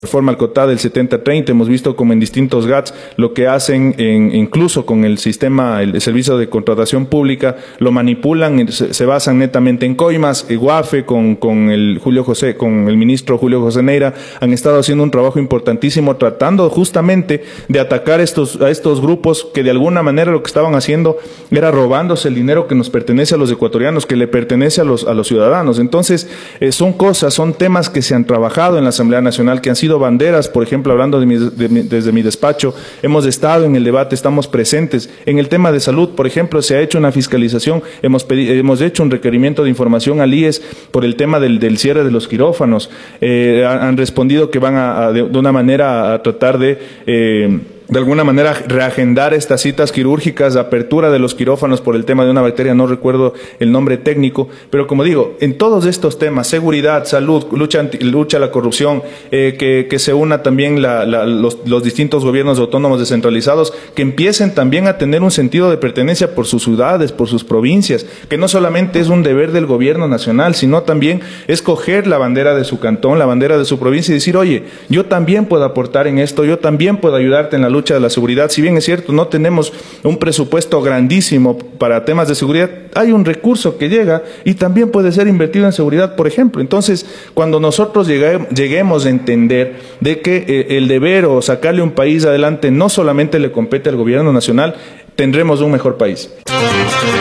reforma al COTA del 70-30, hemos visto como en distintos GATS lo que hacen incluso con el sistema, el servicio de contratación pública, lo manipulan, se basan netamente en coimas. Guafe con el ministro Julio José Neira han estado haciendo un trabajo importantísimo tratando justamente de atacar a estos grupos que de alguna manera lo que estaban haciendo era robándose el dinero que nos pertenece a los ecuatorianos, que le pertenece a los ciudadanos. Entonces, son temas que se han trabajado en la Asamblea Nacional, que han sido banderas. Por ejemplo, hablando desde mi despacho, hemos estado en el debate, estamos presentes. En el tema de salud, por ejemplo, se ha hecho una fiscalización, hemos hecho un requerimiento de información al IES por el tema del cierre de los quirófanos. Han respondido que van de una manera a tratar de alguna manera reagendar estas citas quirúrgicas, apertura de los quirófanos por el tema de una bacteria, no recuerdo el nombre técnico, pero como digo, en todos estos temas, seguridad, salud, lucha a la corrupción, que se una también los distintos gobiernos autónomos descentralizados, que empiecen también a tener un sentido de pertenencia por sus ciudades, por sus provincias, que no solamente es un deber del gobierno nacional, sino también escoger la bandera de su cantón, la bandera de su provincia y decir, oye, yo también puedo aportar en esto, yo también puedo ayudarte en la lucha de la seguridad. Si bien es cierto, no tenemos un presupuesto grandísimo para temas de seguridad, hay un recurso que llega y también puede ser invertido en seguridad, por ejemplo. Entonces, cuando nosotros lleguemos a entender de que el deber o sacarle un país adelante no solamente le compete al gobierno nacional, tendremos un mejor país.